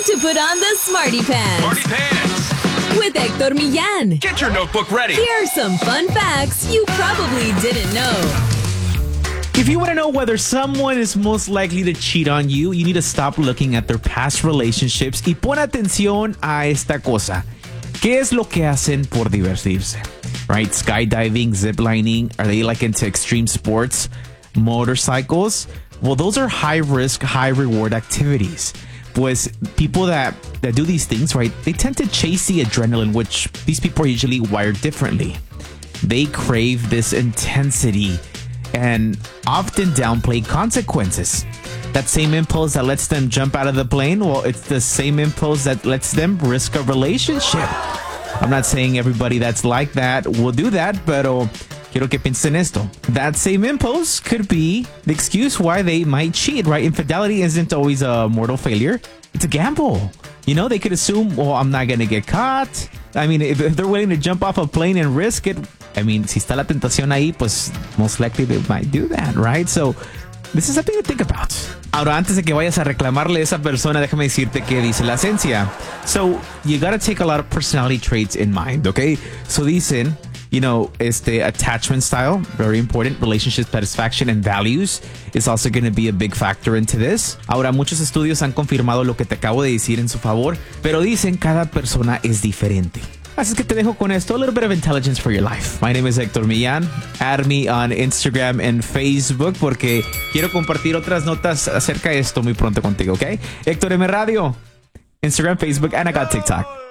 Time to put on the Smarty Pants. Smarty Pants. With Hector Millán. Get your notebook ready. Here are some fun facts you probably didn't know. If you want to know whether someone is most likely to cheat on you, you need to stop looking at their past relationships y pon atención a esta cosa. ¿Qué es lo que hacen por divertirse? Right? Skydiving, ziplining, are they like into extreme sports? Motorcycles? Well, those are high risk, high reward activities. Pues people that do these things, right, they tend to chase the adrenaline, which these people are usually wired differently. They crave this intensity and often downplay consequences. That same impulse that lets them jump out of the plane, well, it's the same impulse that lets them risk a relationship. I'm not saying everybody that's like that will do that, pero quiero que piensen esto. That same impulse could be the excuse why they might cheat, right? Infidelity isn't always a mortal failure. It's a gamble. You know, they could assume, well, I'm not going to get caught. I mean, if they're willing to jump off a plane and risk it, I mean, si está la tentación ahí, pues most likely they might do that, right? So this is something to think about. Ahora, antes de que vayas a reclamarle a esa persona, déjame decirte que dice la esencia. So you got to take a lot of personality traits in mind, okay? So dicen, you know, attachment style, very important. Relationship satisfaction and values is also going to be a big factor into this. Ahora, muchos estudios han confirmado lo que te acabo de decir en su favor, pero dicen cada persona es diferente. Así que te dejo con esto, a little bit of intelligence for your life. My name is Hector Millán. Add me on Instagram and Facebook porque quiero compartir otras notas acerca de esto muy pronto contigo, ¿ok? Hector M Radio, Instagram, Facebook, and I got TikTok.